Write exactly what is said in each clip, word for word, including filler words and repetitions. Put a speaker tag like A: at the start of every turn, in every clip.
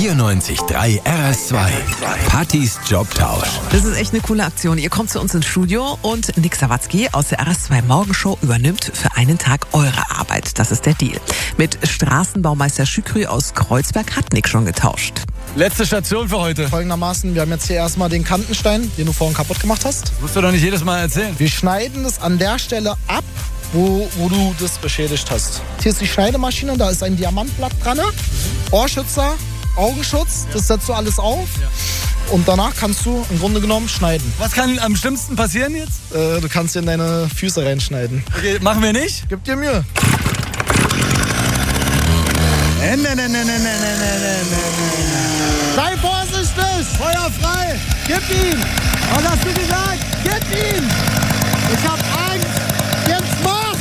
A: vierundneunzig Komma drei R S zwei. Pattys Jobtausch.
B: Das ist echt eine coole Aktion. Ihr kommt zu uns ins Studio und Nick Sawatzki aus der R S zwei Morgenshow übernimmt für einen Tag eure Arbeit. Das ist der Deal. Mit Straßenbaumeister Schükrü aus Kreuzberg hat Nick schon getauscht.
C: Letzte Station für heute.
D: Folgendermaßen, wir haben jetzt hier erstmal den Kantenstein, den du vorhin kaputt gemacht hast.
C: Das musst du doch nicht jedes Mal erzählen.
D: Wir schneiden das an der Stelle ab, wo, wo du das beschädigt hast. Hier ist die Schneidemaschine, da ist ein Diamantblatt dran. Ohrschützer, Augenschutz, das setzt du alles auf. Und danach kannst du im Grunde genommen schneiden.
C: Was kann am schlimmsten passieren jetzt?
D: Äh, du kannst dir in deine Füße reinschneiden.
C: Okay, machen wir nicht?
D: Gib dir Mühe.
C: Nee, nee, nee, nee, nee, nee, nee, nee.
D: Sei vorsichtig!
C: Feuer frei! Gib ihn! Was hast du gesagt? Gib ihn!
D: Ich hab Angst! Jetzt mach!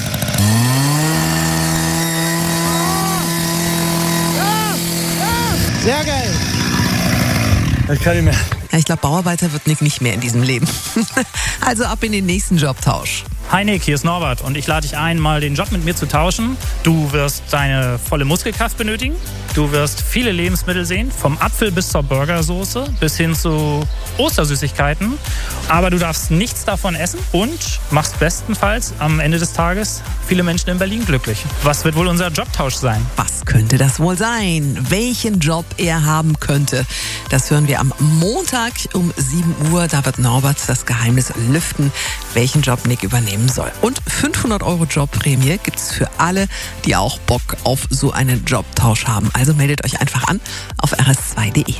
D: Ja! Ja! Sehr geil!
C: Ich kann nicht mehr.
B: Ja, ich glaube, Bauarbeiter wird Nick nicht mehr in diesem Leben. Also ab in den nächsten Jobtausch.
E: Hi Nick, hier ist Norbert und ich lade dich ein, mal den Job mit mir zu tauschen. Du wirst deine volle Muskelkraft benötigen. Du wirst viele Lebensmittel sehen, vom Apfel bis zur Burgersoße bis hin zu Ostersüßigkeiten. Aber du darfst nichts davon essen und machst bestenfalls am Ende des Tages viele Menschen in Berlin glücklich. Was wird wohl unser Jobtausch sein?
B: Was könnte das wohl sein? Welchen Job er haben könnte? Das hören wir am Montag um sieben Uhr. Da wird Norbert das Geheimnis lüften, welchen Job Nick übernehmen soll. Und fünfhundert Euro Jobprämie gibt's für alle, die auch Bock auf so einen Jobtausch haben. Also meldet euch einfach an auf r s zwei punkt d e.